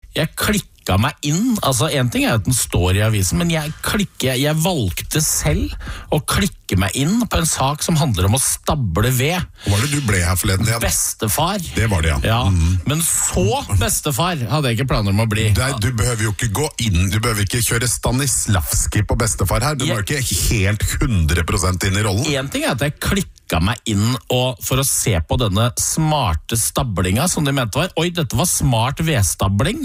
Jeg klikket meg inn, altså en ting at den står i avisen, men jeg valgte selv å klikke meg inn på en sak som handler om å stable ved. Hva var det du ble her forleden igjen? Bestefar. Det var det, ja. Men så bestefar hadde jeg ikke planer om å bli. Du behøver jo ikke gå inn, du behøver ikke kjøre Stanislavski på bestefar her. Du må jo ikke helt 100% inn i rollen. En ting at jeg klikket meg inn for å se på denne smarte stablinga som de mente var. Oi, dette var smart vedstabling.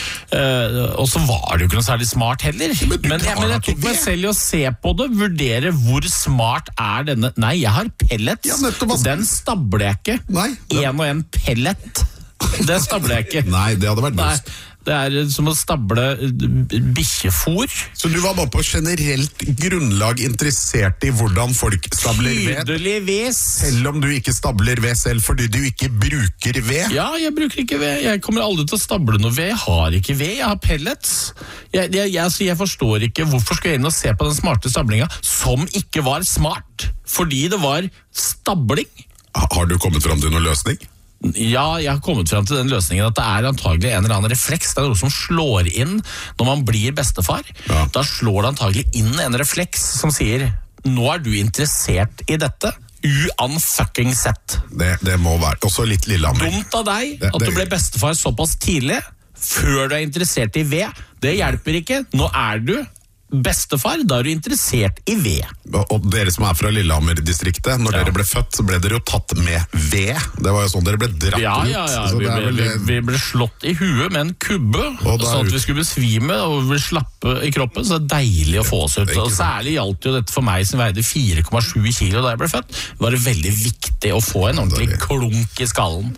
Og så var det jo ikke noe særlig smart heller. Men jeg tok meg selv i å se på det, vurdere hvor smart er denne. Nei, jeg har pellets. Den stabler jeg ikke. En og en pellet. Det stabler jeg ikke. Nei, det hadde vært best. Det er som å stable bikkjefôr. Så du var bare på generelt grunnlag interessert i hvordan folk stabler ved? Tydeligvis. Selv om du ikke stabler ved selv fordi du ikke bruker ved? Ja, jeg bruker ikke ved. Jeg kommer aldri til å stable noe ved. Jeg har ikke ved, jeg har pellets. Jeg forstår ikke hvorfor skal jeg inn og se på den smarte stablinga som ikke var smart, fordi det var stabling. Har du kommet fram til noen løsning? Ja, jeg har kommet frem til den løsningen at det er antagelig en eller annen refleks. Det er noe som slår inn når man blir bestefar. Da slår det antagelig inn en refleks som sier, nå er du interessert i dette. Uanfucking-sett. Det må være også litt Lillehammer. Dumt av deg at du ble bestefar såpass tidlig, før du er interessert i ved. Det hjelper ikke. Nå er du bestefar, da er du interessert i ved. Og dere som er fra Lillehammer-distriktet, når dere ble født, så ble dere jo tatt med ved. Det var jo sånn, dere ble dratt ut. Ja, vi ble slått i huet med en kubbe, sånn at vi skulle besvime og vi ble slappe i kroppen, så det er deilig å få oss ut. Og særlig gjaldt jo dette for meg som veide 4,7 kilo da jeg ble født. Det var veldig viktig å få en ordentlig klunk i skallen.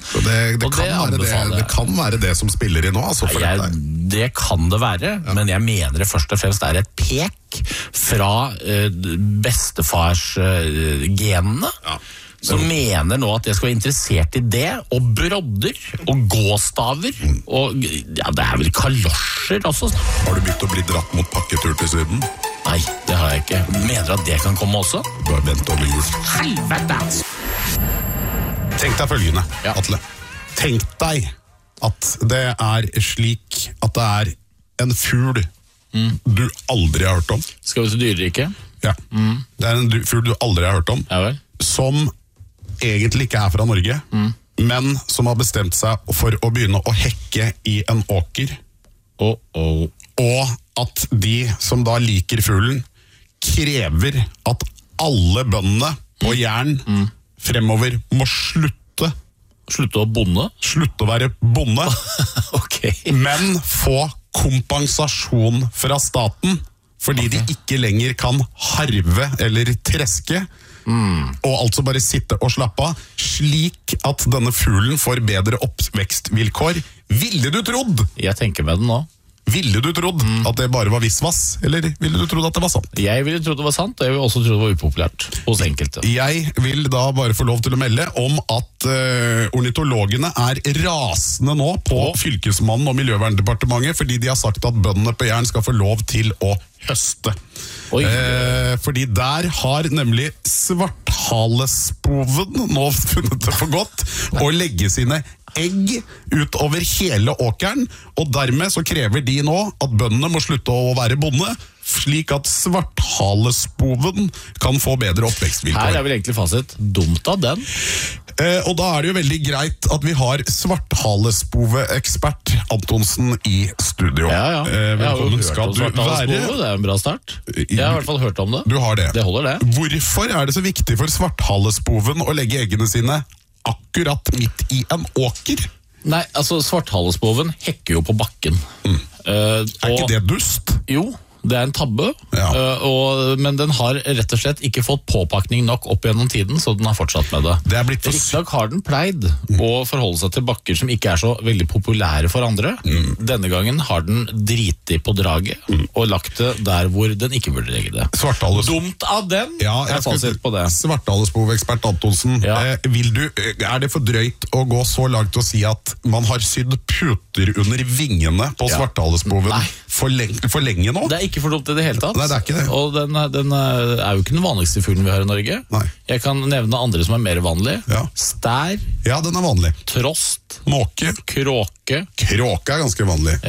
Det kan være det som spiller i nå, altså, for dette. Det kan det være, men jeg mener det først og fremst er et pek fra bestefars-genene, som mener nå at jeg skal være interessert i det, og brodder, og gåstaver, og det er vel kalosjer også. Har du begynt å bli dratt mot pakketur til Syden? Nei, det har jeg ikke. Mener du at det kan komme også? Bare vent over jul. Helvete! Tenk deg følgende, Atle. Tenk deg at det er slik at det er en fugl du aldri har hørt om. Skal vi til dyreriket? Ja. Det er en fugl du aldri har hørt om, som egentlig ikke er fra Norge, men som har bestemt seg for å begynne å hekke i en åker. Og at de som da liker fuglen, krever at alle bøndene på Jæren fremover må slutte å bonde? Slutte å være bonde, men få kompensasjon fra staten, fordi de ikke lenger kan harve eller treske, og altså bare sitte og slappe av, slik at denne fuglen får bedre oppvekstvilkår. Ville du trodd? Jeg tenker med den nå. Ville du trodd at det bare var visvass, eller ville du trodd at det var sant? Jeg ville trodd det var sant, og jeg ville også trodd det var upopulært hos enkelte. Jeg vil da bare få lov til å melde om at ornitologene er rasende nå på Fylkesmannen og Miljøverndepartementet, fordi de har sagt at bøndene på Jæren skal få lov til å høste. Fordi der har nemlig svarthalespoven nå funnet det for godt å legge sine egg utover hele åkeren, og dermed så krever de nå at bøndene må slutte å være bonde, slik at svarthalespoven kan få bedre oppvekstvilkår. Her er vel egentlig fasit. Dumt av den. Og da er det jo veldig greit at vi har svarthalespove-ekspert Antonsen i studio. Velkommen skal du være. Det er en bra start. Jeg har i hvert fall hørt om det. Du har det. Det holder det. Hvorfor er det så viktig for svarthalespoven å legge eggene sine akkurat midt i en åker? Nei, altså svarthalespoven hekker jo på bakken. Er ikke det dust? Jo, det er en tabbe, men den har rett og slett ikke fått påpakning nok opp gjennom tiden, så den har fortsatt med det. Riktignok har den pleid å forholde seg til bakker som ikke er så veldig populære for andre. Denne gangen har den driti på draget og lagt det der hvor den ikke burde legge det. Dumt av den! Jeg fasit på det. Svarthalespove-ekspert Antonsen, er det for drøyt å gå så langt å si at man har sydd puter under vingene på svarthalespoven for lenge nå? Det er ikke for dumt i det hele tatt. Nei, det er ikke det. Og den er jo ikke den vanligste fuglen vi har i Norge. Nei. Jeg kan nevne andre som er mer vanlige. Stær. Ja, den er vanlig. Trost. Måke. Kråke. Kråke er ganske vanlig.